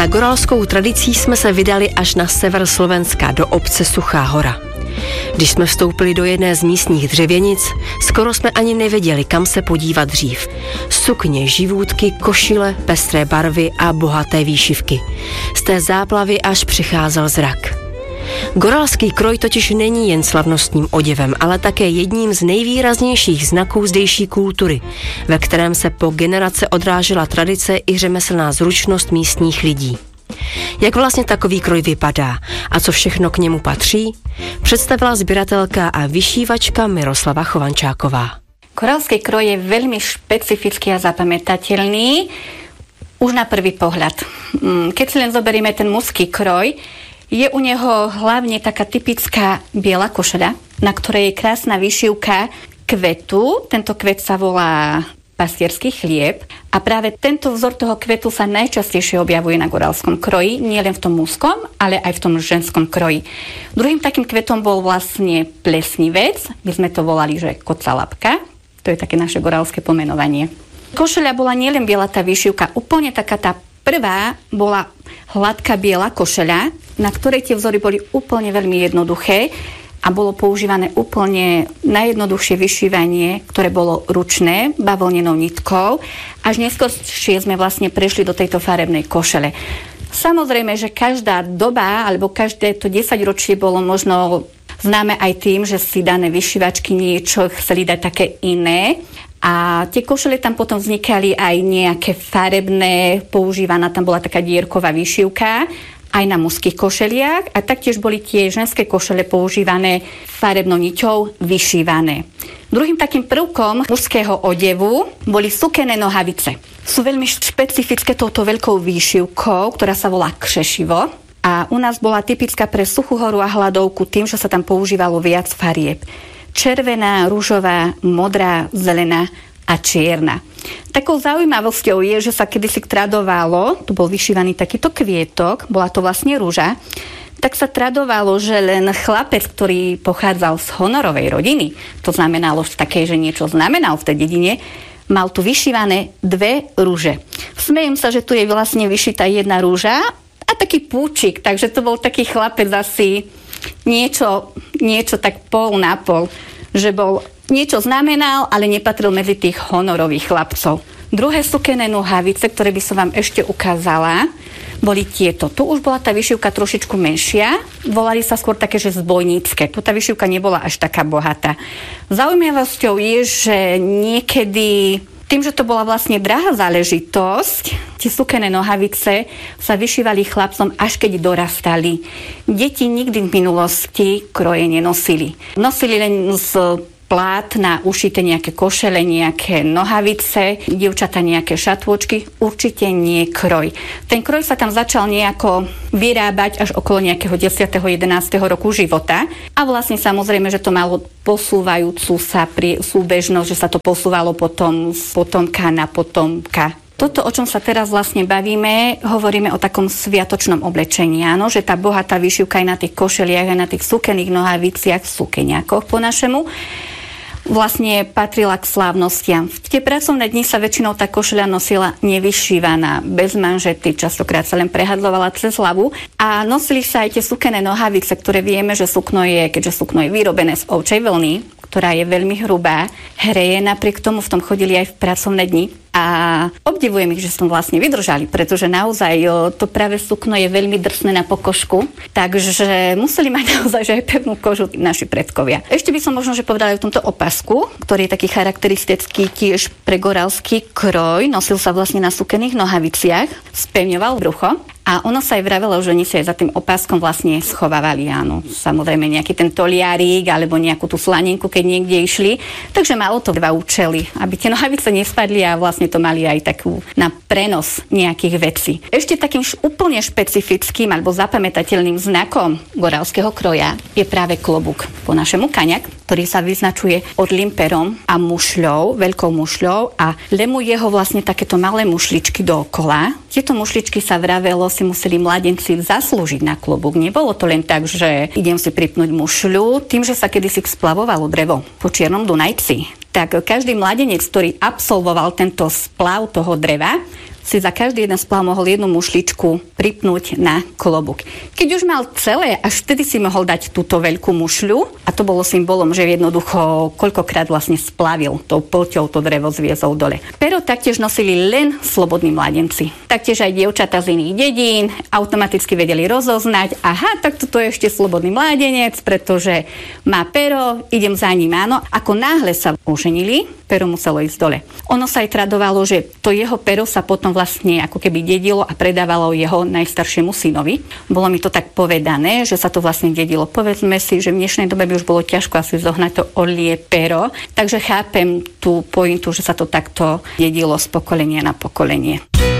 Za goralskou tradicí jsme se vydali až na sever Slovenska do obce Suchá Hora. Když jsme vstoupili do jedné z místních dřevěnic, skoro jsme ani nevěděli, kam se podívat dřív. Sukně, živůtky, košile, pestré barvy a bohaté výšivky. Z té záplavy až přicházel zrak. Goralský kroj totiž není jen slavnostním oděvem, ale také jedním z nejvýraznějších znaků zdejší kultury, ve kterém se po generace odrážela tradice i řemeslná zručnost místních lidí. Jak vlastně takový kroj vypadá a co všechno k němu patří, představila sběratelka a vyšívačka Miroslava Chovančáková. Goralský kroj je veľmi špecifický a zapamätateľný už na prvý pohľad. Keď si len zoberieme ten mužský kroj, je u neho hlavne taká typická biela košeľa, na ktorej je krásna vyšívka kvetu. Tento kvet sa volá pastierský chlieb a práve tento vzor toho kvetu sa najčastejšie objavuje na goralskom kroji, nie len v tom mužskom, ale aj v tom ženskom kroji. Druhým takým kvetom bol vlastne plesnivec, my sme to volali, že kocalapka, to je také naše goralské pomenovanie. Košeľa bola nielen biela tá vyšívka, úplne taká tá prvá bola hladká biela košeľa, na ktorej tie vzory boli úplne veľmi jednoduché a bolo používané úplne najjednoduchšie vyšívanie, ktoré bolo ručné, bavlnenou nitkou. Až neskôršie sme vlastne prešli do tejto farebnej košele. Samozrejme, že každá doba, alebo každé to 10 ročie bolo možno známe aj tým, že si dané vyšívačky niečo chceli dať také iné. A tie košele tam potom vznikali aj nejaké farebné, používaná tam bola taká dierková vyšívka, aj na mužských košeliach a taktiež boli tie ženské košele používané farebnou niťou vyšívané. Druhým takým prvkom mužského odevu boli sukené nohavice. Sú veľmi špecifické touto veľkou výšivkou, ktorá sa volá křešivo a u nás bola typická pre Suchú Horu a Hladovku tým, že sa tam používalo viac farieb. Červená, ružová, modrá, zelená a čierna. Takou zaujímavosťou je, že sa kedysi tradovalo, tu bol vyšívaný takýto kvietok, bola to vlastne ruža, tak sa tradovalo, že len chlapec, ktorý pochádzal z honorovej rodiny, to znamenalo také, že niečo znamenal v tej dedine, mal tu vyšívané 2 rúže. Smejem sa, že tu je vlastne vyšitá 1 rúža a taký púčik, takže to bol taký chlapec asi niečo tak pol na pol, že bol niečo znamenal, ale nepatril medzi tých honorových chlapcov. Druhé sukené nohavice, ktoré by som vám ešte ukázala, boli tieto. Tu už bola tá vyšívka trošičku menšia, volali sa skôr také, že zbojnícke. Tu tá vyšívka nebola až taká bohatá. Zaujímavosťou je, že niekedy tým, že to bola vlastne drahá záležitosť, tie sukené nohavice sa vyšívali chlapcom, až keď dorastali. Deti nikdy v minulosti kroje nenosili. Nosili len z plátna ušité nejaké košele, nejaké nohavice, dievčatá nejaké šatôčky, určite nie kroj. Ten kroj sa tam začal nejako vyrábať až okolo nejakého 10. 11. roku života a vlastne samozrejme, že to malo posúvajúcu sa súbežnosť, že sa to posúvalo potom z potomka na potomka. Toto, o čom sa teraz vlastne bavíme, hovoríme o takom sviatočnom oblečení, áno, že tá bohatá vyšívka aj na tých košeliach, aj na tých sukených nohaviciach, sukeniakoch po našemu, vlastne patrila k slávnostiam. V tie pracovné dni sa väčšinou tá košeľa nosila nevyšívaná, bez manžety, častokrát sa len prehadlovala cez hlavu a nosili sa aj tie sukené nohavice, ktoré vieme, že keďže sukno je vyrobené z ovčej vlny, ktorá je veľmi hrubá, hreje, napriek tomu v tom chodili aj v pracovné dni. A obdivujem ich, že som vlastne vydržali, pretože naozaj to práve sukno je veľmi drsné na pokožku, takže museli mať naozaj že aj pevnú kožu naši predkovia. Ešte by som možno, že povedala aj v tomto opasku, ktorý je taký charakteristický tiež pre goralský kroj, nosil sa vlastne na sukených nohaviciach, spevňoval brucho a ono sa aj vravelo, že oni si aj za tým opáskom vlastne schovávali, áno, samozrejme nejaký ten toliarík alebo nejakú tú slaninku, keď niekde išli, takže malo to 2 účely, aby tie nohavice nespadli a vlastne to mali aj takú na prenos nejakých vecí. Ešte takým úplne špecifickým alebo zapamätateľným znakom goralského kroja je práve klobúk po našemu kaňak, ktorý sa vyznačuje odlým perom a mušľou, veľkou mušľou a lemuje ho vlastne takéto malé mušličky dookola. Tieto mušličky sa vravelo si museli mladenci zaslúžiť na klobúk. Nebolo to len tak, že idem si pripnúť mušľu, tým, že sa kedysi splavovalo drevo po Čiernom Dunajci. Tak každý mladenec, ktorý absolvoval tento splav toho dreva, si za každý jeden splav mohol jednu mušličku pripnúť na klobúk. Keď už mal celé, až vtedy si mohol dať túto veľkú mušľu a to bolo symbolom, že jednoducho koľkokrát vlastne splavil tou plťou to drevo zviezol dole. Pero taktiež nosili len slobodní mládenci. Taktiež aj dievčatá z iných dedín automaticky vedeli rozoznať, aha, tak toto je ešte slobodný mládenec, pretože má pero, idem za ním, áno. Ako náhle sa oženili, pero muselo ísť dole. Ono sa aj tradovalo, že to jeho pero sa potom vlastne ako keby dedilo a predávalo jeho najstaršiemu synovi. Bolo mi to tak povedané, že sa to vlastne dedilo. Povedzme si, že v dnešnej dobe by už bolo ťažko asi zohnať to orlie pero, takže chápem tú pointu, že sa to takto dedilo z pokolenia na pokolenie.